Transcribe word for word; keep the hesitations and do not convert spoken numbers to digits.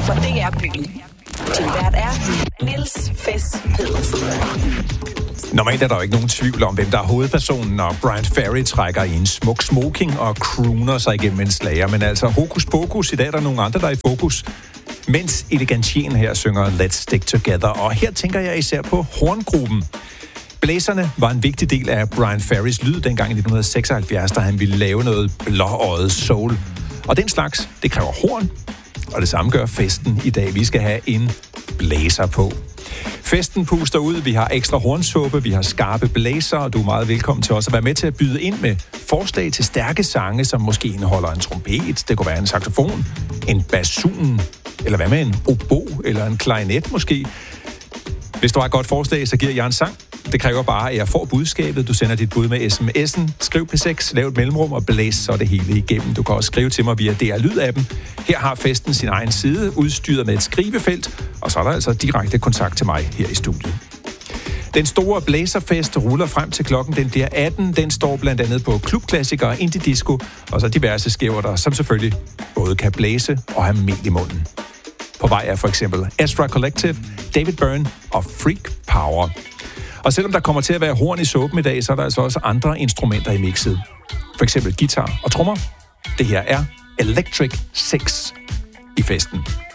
for D R-byen. Din vært er Niels Fes Pedersen. Normalt er der jo ikke nogen tvivl om, hvem der er hovedpersonen, når Brian Ferry trækker i en smuk smoking og crooner sig igennem en slager. Men altså, hokus pokus, i dag er der nogle andre, der er i fokus. Mens Elegantien her synger Let's Stick Together. Og her tænker jeg især på horngruppen. Blæserne var en vigtig del af Brian Ferrys lyd dengang i nitten seksoghalvfjerds, da han ville lave noget blåøjet soul. Og den slags, det kræver horn, og det samme gør festen i dag. Vi skal have en blæser på. Festen puster ud, vi har ekstra hornsuppe, vi har skarpe blæser, og du er meget velkommen til os at være med til at byde ind med forslag til stærke sange, som måske indeholder en trompet, det kunne være en saxofon, en basun, eller hvad med en obo, eller en klarinet måske. Hvis du har et godt forslag, så giver jeg en sang. Det kræver bare, at jeg får budskabet. Du sender dit bud med sms'en. Skriv P seks, lav et mellemrum og blæs så det hele igennem. Du kan også skrive til mig via D R-lyd-appen. Her har festen sin egen side, udstyret med et skrivefelt, og så er der altså direkte kontakt til mig her i studiet. Den store blæserfest ruller frem til klokken den bliver atten. Den står blandt andet på klubklassikere, indie disco og så diverse skæverter, som selvfølgelig både kan blæse og have mel i munden. På vej er for eksempel Astra Collective, David Byrne og Freak Power. Og selvom der kommer til at være horn i suppen i dag, så er der altså også andre instrumenter i mixet. For eksempel guitar og trommer. Det her er Electric Six i festen.